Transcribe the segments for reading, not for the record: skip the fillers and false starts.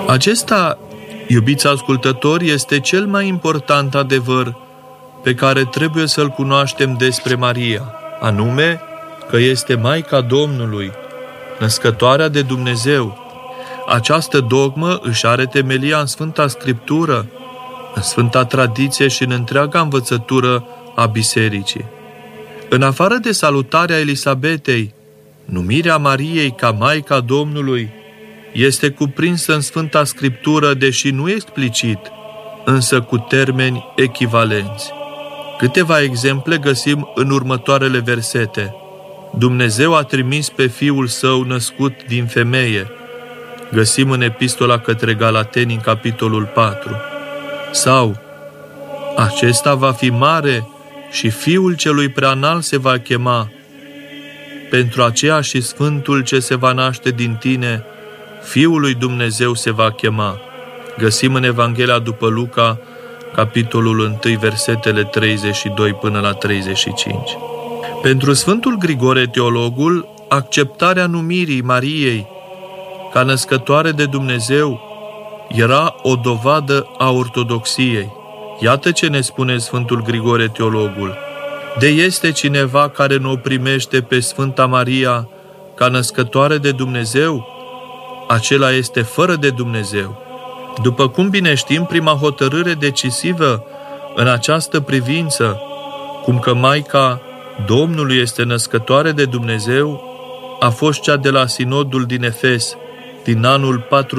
Acesta, iubiți ascultători, este cel mai important adevăr pe care trebuie să-l cunoaștem despre Maria, anume că este Maica Domnului, născătoarea de Dumnezeu. Această dogmă își are temelia în Sfânta Scriptură, în Sfânta Tradiție și în întreaga învățătură a Bisericii. În afară de salutarea Elisabetei, numirea Mariei ca Maica Domnului este cuprinsă în Sfânta Scriptură, deși nu explicit, însă cu termeni echivalenți. Câteva exemple găsim în următoarele versete. Dumnezeu a trimis pe Fiul Său născut din femeie. Găsim în Epistola către Galateni, în capitolul 4. Sau, acesta va fi mare și Fiul celui Preanalt se va chema. Pentru aceea și Sfântul ce se va naște din tine, Fiul lui Dumnezeu se va chema. Găsim în Evanghelia după Luca, capitolul 1, versetele 32 până la 35. Pentru Sfântul Grigore Teologul, acceptarea numirii Mariei ca născătoare de Dumnezeu era o dovadă a ortodoxiei. Iată ce ne spune Sfântul Grigore Teologul. De este cineva care nu o primește pe Sfânta Maria ca născătoare de Dumnezeu? Acela este fără de Dumnezeu. După cum bine știm, prima hotărâre decisivă în această privință, cum că Maica Domnului este născătoare de Dumnezeu, a fost cea de la Sinodul din Efes, din anul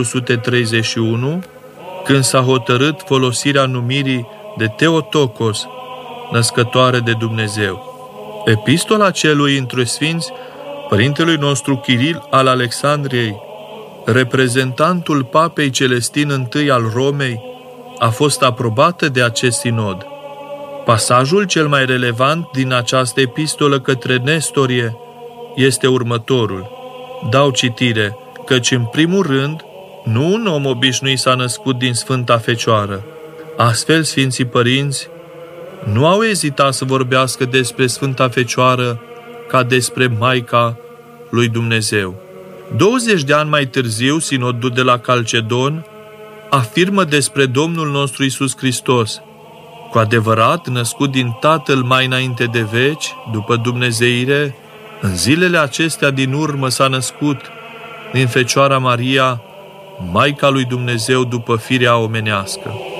431, când s-a hotărât folosirea numirii de Theotokos, născătoare de Dumnezeu. Epistola celui între sfinți, părintelui nostru Chiril al Alexandriei, reprezentantul Papei Celestin I al Romei, a fost aprobată de acest sinod. Pasajul cel mai relevant din această epistolă către Nestorie este următorul. Dau citire, căci în primul rând, nu un om obișnuit s-a născut din Sfânta Fecioară. Astfel, Sfinții Părinți nu au ezitat să vorbească despre Sfânta Fecioară ca despre Maica lui Dumnezeu. 20 de ani mai târziu, Sinodul de la Calcedon afirmă despre Domnul nostru Iisus Hristos: cu adevărat, născut din Tatăl mai înainte de veci, după dumnezeire, în zilele acestea din urmă s-a născut din Fecioara Maria, Maica lui Dumnezeu după firea omenească.